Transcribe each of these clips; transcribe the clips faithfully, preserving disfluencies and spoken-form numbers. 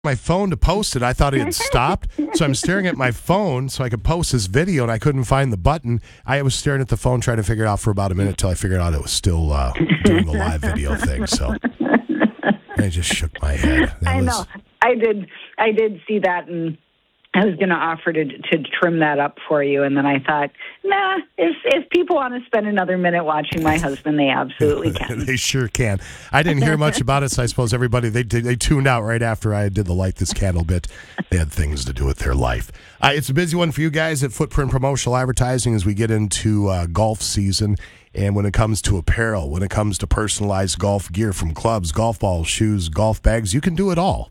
my phone to post it. I thought it had stopped, so I'm staring at my phone so I could post this video, and I couldn't find the button. I was staring at the phone trying to figure it out for about a minute till I figured out it was still uh, doing the live video thing. So I just shook my head. That I was, know. I did. I did see that, and I was going to offer to to trim that up for you, and then I thought, nah. If if people want to spend another minute watching my husband, they absolutely can. They sure can. I didn't hear much about it, so I suppose everybody they they tuned out right after I did the light this candle bit. They had things to do with their life. Uh, it's a busy one for you guys at Footprint Promotional Advertising as we get into uh, golf season. And when it comes to apparel, when it comes to personalized golf gear from clubs, golf balls, shoes, golf bags, you can do it all.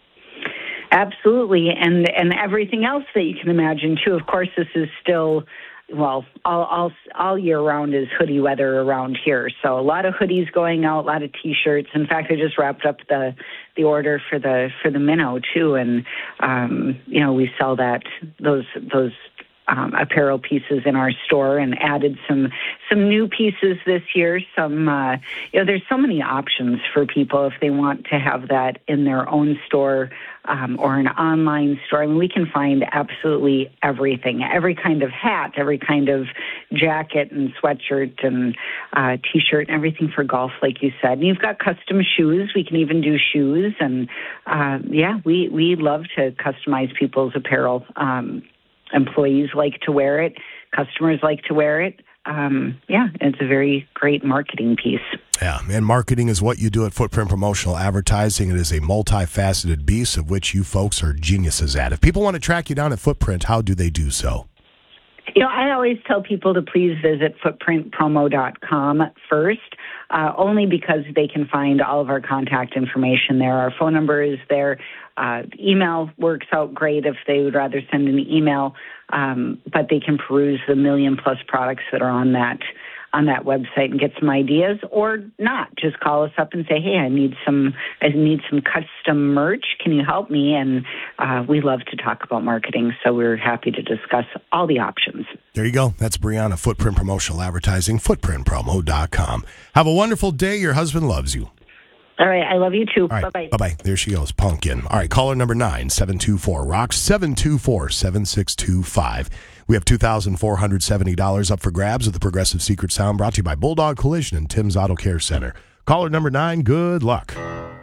Absolutely, and and everything else that you can imagine too. Of course, this is still, well, all all all year round is hoodie weather around here. So a lot of hoodies going out, a lot of T-shirts. In fact, I just wrapped up the the order for the for the minnow too, and um, you know we sell that those those. Um, apparel pieces in our store and added some some new pieces this year. Some, uh, you know, there's so many options for people if they want to have that in their own store um, or an online store. I mean, we can find absolutely everything, every kind of hat, every kind of jacket and sweatshirt and uh, T-shirt and everything for golf, like you said. And you've got custom shoes. We can even do shoes. And, uh, yeah, we, we love to customize people's apparel. Um Employees like to wear it. Customers like to wear it. Um, yeah, it's a very great marketing piece. Yeah, and marketing is what you do at Footprint Promotional Advertising. It is a multifaceted beast of which you folks are geniuses at. If people want to track you down at Footprint, how do they do so? You know, I always tell people to please visit footprint promo dot com first, uh, only because they can find all of our contact information there. Our phone number is there. Uh, email works out great if they would rather send an email, um, but they can peruse the million plus products that are on that on that website and get some ideas, or not. Just call us up and say, "Hey, I need some I need some custom merch. Can you help me?" And uh, we love to talk about marketing, so we're happy to discuss all the options. There you go. That's Brianna, Footprint Promotional Advertising, footprint promo dot com. Have a wonderful day. Your husband loves you. All right. I love you, too. Right, bye-bye. Bye-bye. There she goes, Pumpkin. All right, caller number nine, seven two four, rocks, seven two four, seven six two five. We have two thousand four hundred seventy dollars up for grabs with the Progressive Secret Sound, brought to you by Bulldog Collision and Tim's Auto Care Center. Caller number nine, good luck.